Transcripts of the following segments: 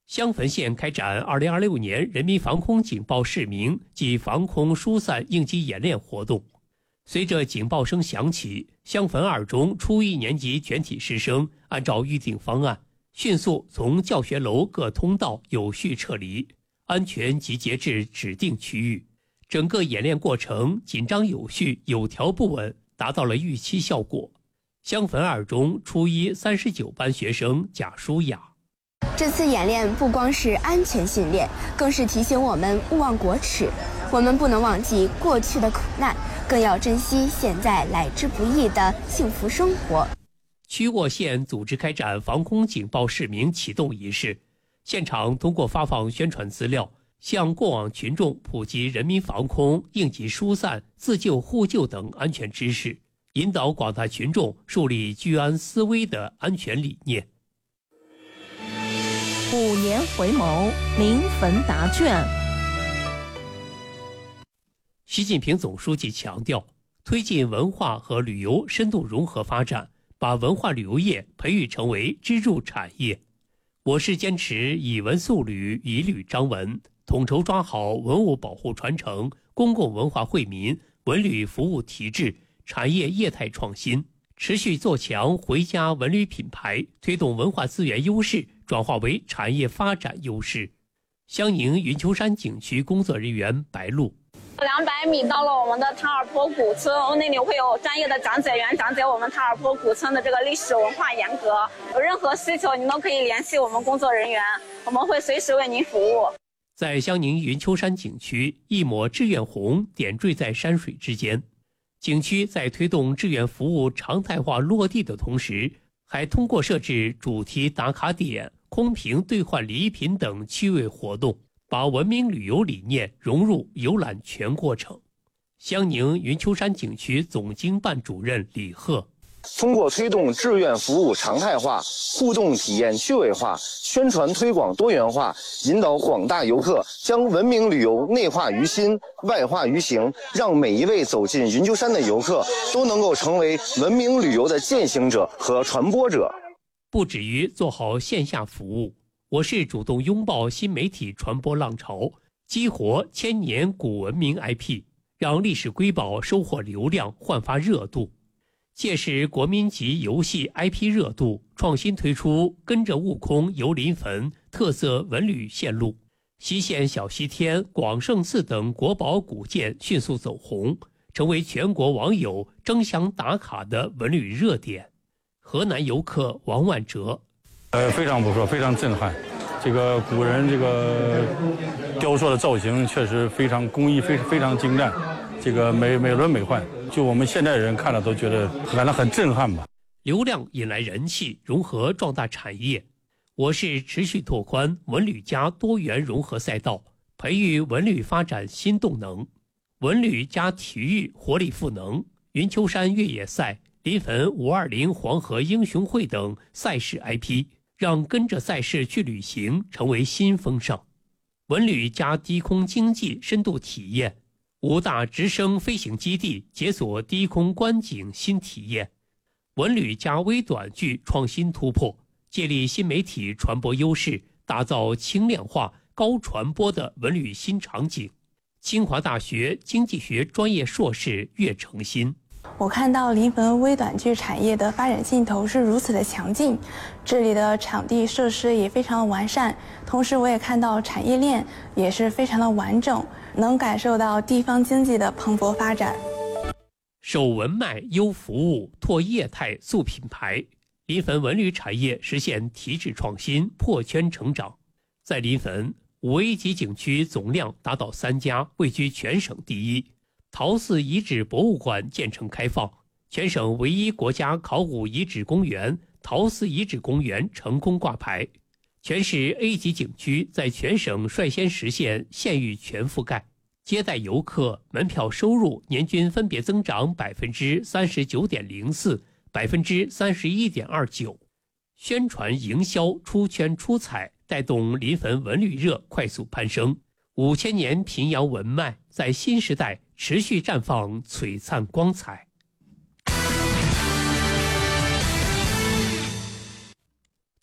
襄汾县开展2026年人民防空警报示明及防空疏散应急演练活动。随着警报声响起，襄汾二中初一年级全体师生按照预定方案，迅速从教学楼各通道有序撤离，安全集结至指定区域。整个演练过程紧张有序、有条不紊，达到了预期效果。襄汾二中初一39班学生贾舒雅： 这次演练不光是安全训练，更是提醒我们勿忘国耻。我们不能忘记过去的苦难，更要珍惜现在来之不易的幸福生活。 曲沃县组织开展防空警报示明启动仪式，现场通过发放宣传资料，向过往群众普及人民防空、应急疏散、自救互救等安全知识，引导广大群众树立居安思危的安全理念。 5年回眸，临汾答卷。 习近平总书记强调，推进文化和旅游深度融合发展，把文化旅游业培育成为支柱产业。我市坚持以文塑旅、以旅彰文，统筹抓好文物保护传承、公共文化惠民、文旅服务提质、产业业态创新，持续做强回家文旅品牌，推动文化资源优势转化为产业发展优势。襄宁云丘山景区工作人员白露 ：200米到了我们的塔尔坡古村，那里会有专业的讲解员讲解我们塔尔坡古村的这个历史文化沿革。有任何需求，您都可以联系我们工作人员，我们会随时为您服务。 在襄宁云丘山景区，一抹志愿红点缀在山水之间。景区在推动志愿服务常态化落地的同时，还通过设置主题打卡点、空瓶兑换礼品等趣味活动，把文明旅游理念融入游览全过程。襄宁云丘山景区总经办主任李贺： 通过推动志愿服务常态化、互动体验趣味化、宣传推广多元化，引导广大游客将文明旅游内化于心、外化于行，让每一位走进云丘山的游客都能够成为文明旅游的践行者和传播者。 不止于做好线下服务，我市主动拥抱新媒体传播浪潮，激活千年古文明 IP， 让历史瑰宝收获流量，焕发热度。届时国民级游戏 IP 热度，创新推出跟着悟空游临汾特色文旅线路，西县小西天、广胜寺等国宝古建迅速走红，成为全国网友争相打卡的文旅热点。河南游客王万哲： 非常不错，非常震撼。这个古人这个雕塑的造型确实非常工艺非常精湛，这个美轮美奂，就我们现代人看了都觉得感到很震撼吧。 流量引来人气，融合壮大产业。我市持续拓宽文旅加多元融合赛道，培育文旅发展新动能。文旅加体育活力赋能，云丘山越野赛、临汾520黄河英雄会等赛事 IP， 让跟着赛事去旅行成为新风尚。文旅加低空经济深度体验，5大直升飞行基地解锁低空观景新体验。文旅加微短剧创新突破，借力新媒体传播优势，打造轻量化、高传播的文旅新场景。清华大学经济学专业硕士岳成新： 我看到临汾微短剧产业的发展劲头是如此的强劲，这里的场地设施也非常的完善，同时我也看到产业链也是非常的完整，能感受到地方经济的蓬勃发展。 守文脉、优服务、拓业态、塑品牌，临汾文旅产业实现提质创新、破圈成长。在临汾，5A 级景区总量达到3家，位居全省第一。陶寺遗址博物馆建成开放，全省唯一国家考古遗址公园陶寺遗址公园成功挂牌。全市 A 级景区在全省率先实现县域全覆盖，接待游客门票收入年均分别增长 39.04%、31.29%。宣传营销出圈出彩，带动临汾文旅热快速攀升。5000年平遥文脉在新时代持续绽放璀璨光彩。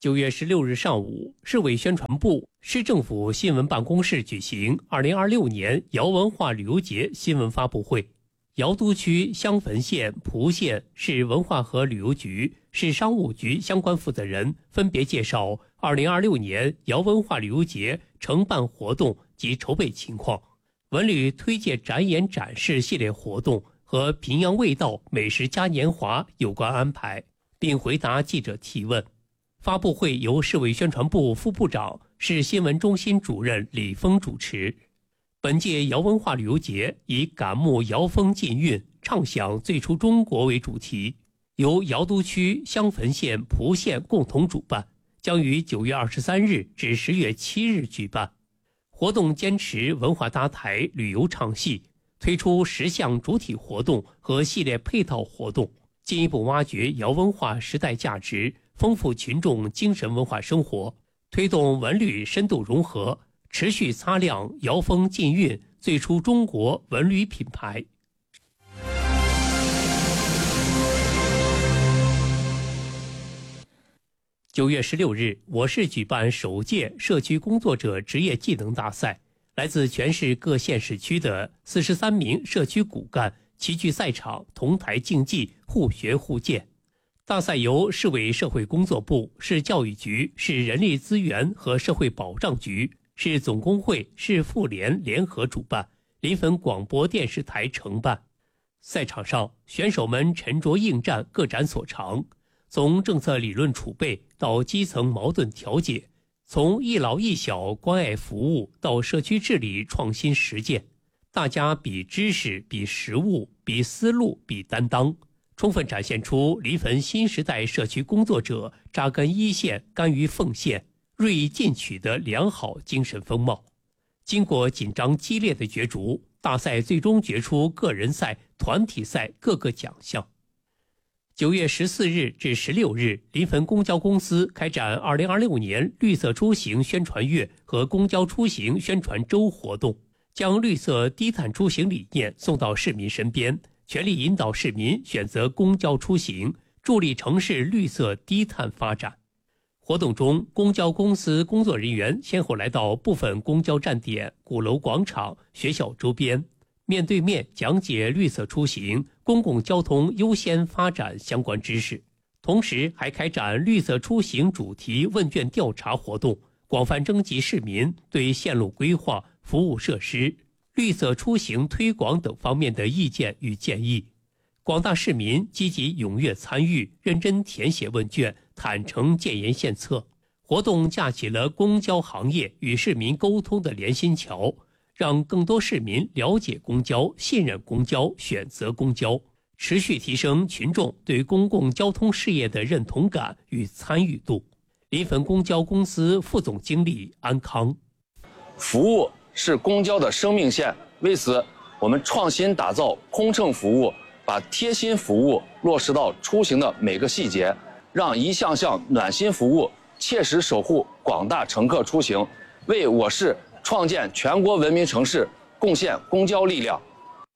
9月16日上午，市委宣传部、市政府新闻办公室举行2026年瑶文化旅游节新闻发布会。瑶都区襄汾县、蒲县市文化和旅游局、市商务局相关负责人分别介绍2026年瑶文化旅游节承办活动及筹备情况、文旅推介展演展示系列活动和平阳味道美食嘉年华有关安排，并回答记者提问。发布会由市委宣传部副部长、市新闻中心主任李峰主持。本届瑶文化旅游节以感慕瑶风劲韵，畅享最初中国为主题，由瑶都区襄汾县、蒲县共同主办，将于9月23日至10月7日举办。活动坚持文化搭台、旅游唱戏，推出10项主体活动和系列配套活动，进一步挖掘瑶文化时代价值，丰富群众精神文化生活，推动文旅深度融合，持续擦亮瑶风劲韵最初中国文旅品牌。9月16日，我市举办首届社区工作者职业技能大赛，来自全市各县市区的43名社区骨干齐聚赛场，同台竞技，互学互鉴。大赛由市委社会工作部、市教育局、市人力资源和社会保障局、市总工会、市妇联联合主办，临汾广播电视台承办。赛场上，选手们沉着应战，各展所长，从政策理论储备到基层矛盾调解，从一老一小关爱服务到社区治理创新实践，大家比知识、比实务、比思路、比担当，充分展现出临汾新时代社区工作者扎根一线、甘于奉献、锐意进取的良好精神风貌。经过紧张激烈的角逐，大赛最终决出个人赛、团体赛各个奖项。9月14日至16日，临汾公交公司开展2026年绿色出行宣传月和公交出行宣传周活动，将绿色低碳出行理念送到市民身边，全力引导市民选择公交出行，助力城市绿色低碳发展。活动中，公交公司工作人员先后来到部分公交站点、鼓楼广场、学校周边，面对面讲解绿色出行、公共交通优先发展相关知识，同时还开展绿色出行主题问卷调查活动，广泛征集市民对线路规划、服务设施、绿色出行推广等方面的意见与建议。广大市民积极踊跃参与，认真填写问卷，坦诚建言献策。活动架起了公交行业与市民沟通的连心桥，让更多市民了解公交、信任公交、选择公交，持续提升群众对公共交通事业的认同感与参与度。临汾公交公司副总经理安康： 服务是公交的生命线，为此我们创新打造空乘服务，把贴心服务落实到出行的每个细节，让一项项暖心服务切实守护广大乘客出行，为我市创建全国文明城市贡献公交力量。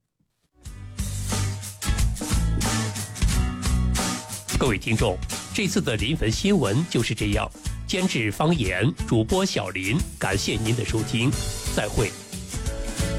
各位听众，这次的临汾新闻就是这样。监制方言，主播小林，感谢您的收听，再会。